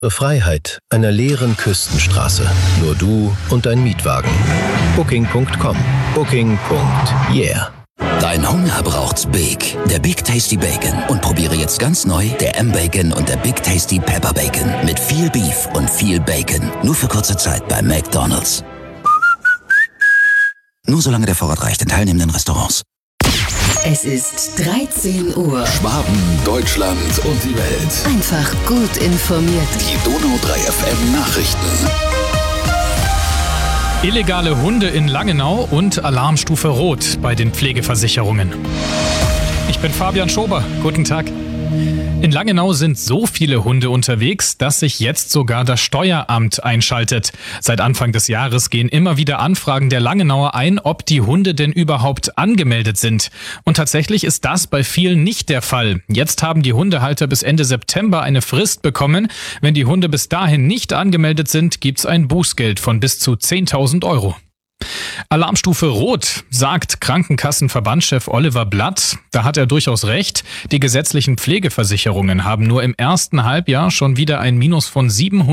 Freiheit einer leeren Küstenstraße. Nur du und dein Mietwagen. Booking.com. Booking.yeah. Dein Hunger braucht's Big. Der Big Tasty Bacon. Und probiere jetzt ganz neu der M-Bacon und der Big Tasty Pepper Bacon. Mit viel Beef und viel Bacon. Nur für kurze Zeit bei McDonald's. Nur solange der Vorrat reicht in teilnehmenden Restaurants. Es ist 13 Uhr. Schwaben, Deutschland und die Welt. Einfach gut informiert. Die Donau 3 FM Nachrichten. Illegale Hunde in Langenau und Alarmstufe Rot bei den Pflegeversicherungen. Ich bin Fabian Schober. Guten Tag. In Langenau sind so viele Hunde unterwegs, dass sich jetzt sogar das Steueramt einschaltet. Seit Anfang des Jahres gehen immer wieder Anfragen der Langenauer ein, ob die Hunde denn überhaupt angemeldet sind. Und tatsächlich ist das bei vielen nicht der Fall. Jetzt haben die Hundehalter bis Ende September eine Frist bekommen. Wenn die Hunde bis dahin nicht angemeldet sind, gibt's ein Bußgeld von bis zu 10.000 Euro. Alarmstufe Rot, sagt Krankenkassenverbandschef Oliver Blatt. Da hat er durchaus recht. Die gesetzlichen Pflegeversicherungen haben nur im ersten Halbjahr schon wieder ein Minus von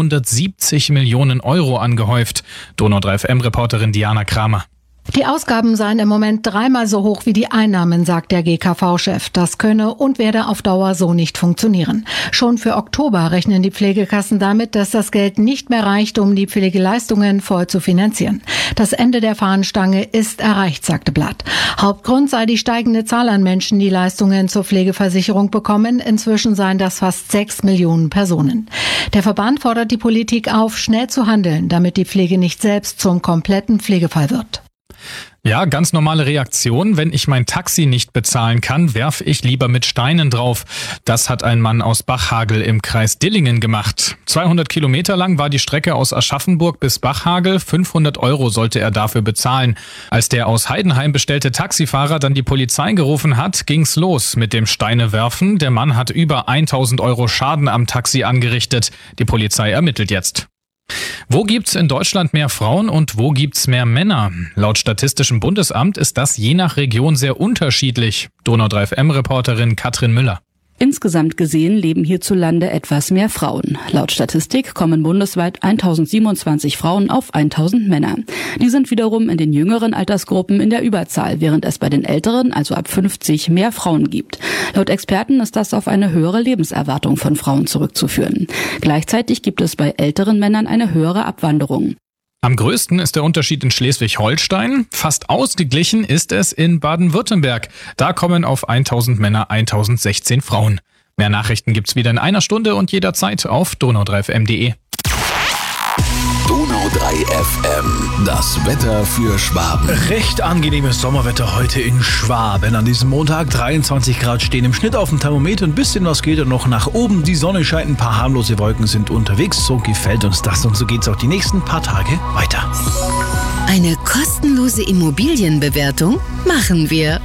770 Millionen Euro angehäuft. Donau 3 FM-Reporterin Diana Kramer. Die Ausgaben seien im Moment 3-mal so hoch wie die Einnahmen, sagt der GKV-Chef. Das könne und werde auf Dauer so nicht funktionieren. Schon für Oktober rechnen die Pflegekassen damit, dass das Geld nicht mehr reicht, um die Pflegeleistungen voll zu finanzieren. Das Ende der Fahnenstange ist erreicht, sagte Blatt. Hauptgrund sei die steigende Zahl an Menschen, die Leistungen zur Pflegeversicherung bekommen. Inzwischen seien das fast 6 Millionen Personen. Der Verband fordert die Politik auf, schnell zu handeln, damit die Pflege nicht selbst zum kompletten Pflegefall wird. Ja, ganz normale Reaktion. Wenn ich mein Taxi nicht bezahlen kann, werfe ich lieber mit Steinen drauf. Das hat ein Mann aus Bachhagel im Kreis Dillingen gemacht. 200 Kilometer lang war die Strecke aus Aschaffenburg bis Bachhagel. 500 Euro sollte er dafür bezahlen. Als der aus Heidenheim bestellte Taxifahrer dann die Polizei gerufen hat, ging's los mit dem Steinewerfen. Der Mann hat über 1.000 Euro Schaden am Taxi angerichtet. Die Polizei ermittelt jetzt. Wo gibt's in Deutschland mehr Frauen und wo gibt's mehr Männer? Laut Statistischem Bundesamt ist das je nach Region sehr unterschiedlich. Donau 3 FM-Reporterin Katrin Müller. Insgesamt gesehen leben hierzulande etwas mehr Frauen. Laut Statistik kommen bundesweit 1027 Frauen auf 1000 Männer. Die sind wiederum in den jüngeren Altersgruppen in der Überzahl, während es bei den älteren, also ab 50, mehr Frauen gibt. Laut Experten ist das auf eine höhere Lebenserwartung von Frauen zurückzuführen. Gleichzeitig gibt es bei älteren Männern eine höhere Abwanderung. Am größten ist der Unterschied in Schleswig-Holstein. Fast ausgeglichen ist es in Baden-Württemberg. Da kommen auf 1000 Männer 1016 Frauen. Mehr Nachrichten gibt's wieder in einer Stunde und jederzeit auf donau3fm.de. Donau 3 FM, das Wetter für Schwaben. Recht angenehmes Sommerwetter heute in Schwaben. An diesem Montag 23 Grad stehen im Schnitt auf dem Thermometer. Ein bisschen was geht noch nach oben. Die Sonne scheint, ein paar harmlose Wolken sind unterwegs. So gefällt uns das und so geht's auch die nächsten paar Tage weiter. Eine kostenlose Immobilienbewertung machen wir.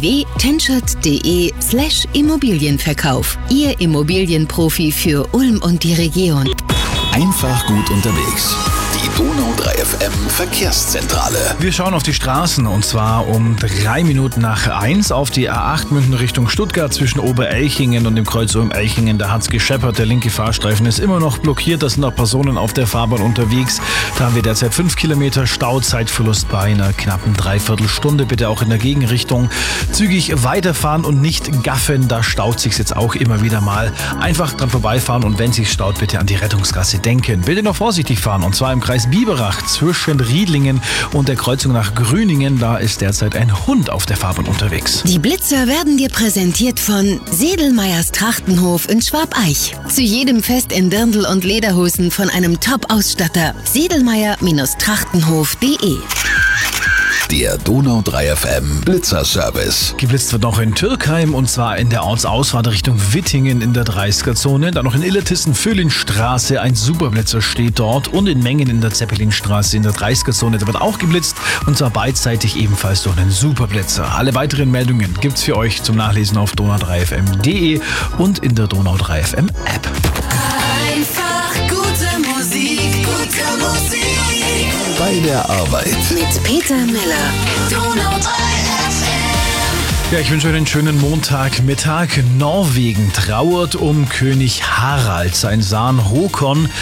www.tenschert.de/Immobilienverkauf. Ihr Immobilienprofi für Ulm und die Region. Einfach gut unterwegs. Die Donau 3 FM Verkehrszentrale. Wir schauen auf die Straßen und zwar um 3 Minuten nach 1 auf die A8 München Richtung Stuttgart zwischen Oberelchingen und dem Kreuz Ulm-Elchingen. Da hat's gescheppert, der linke Fahrstreifen ist immer noch blockiert. Da sind noch Personen auf der Fahrbahn unterwegs. Da haben wir derzeit 5 Kilometer Stauzeitverlust bei einer knappen Dreiviertelstunde. Bitte auch in der Gegenrichtung zügig weiterfahren und nicht gaffen. Da staut sich's jetzt auch immer wieder mal. Einfach dran vorbeifahren und wenn sich staut, bitte an die Rettungsgasse denken. Bitte noch vorsichtig fahren und zwar im Kreis Biberach zwischen Riedlingen und der Kreuzung nach Grüningen. Da ist derzeit ein Hund auf der Fahrbahn unterwegs. Die Blitzer werden dir präsentiert von Sedelmeyers Trachtenhof in Schwabeich. Zu jedem Fest in Dirndl und Lederhosen von einem Top-Ausstatter. Sedelmeyer-Trachtenhof.de. Der Donau 3 FM Blitzerservice. Geblitzt wird noch in Türkheim und zwar in der Ortsausfahrt Richtung Wittingen in der 30er-Zone. Dann noch in Illertissen-Föhlinstraße. Ein Superblitzer steht dort und in Mengen in der Zeppelinstraße in der 30er-Zone. Da wird auch geblitzt und zwar beidseitig ebenfalls durch einen Superblitzer. Alle weiteren Meldungen gibt's für euch zum Nachlesen auf donau3fm.de und in der Donau 3 FM App. Einfach gute Musik, gute Musik. Bei der Arbeit. Mit Peter Miller. Donau 3 FM. Ja, ich wünsche euch einen schönen Montagmittag. Norwegen trauert um König Harald. Sein Sohn Håkon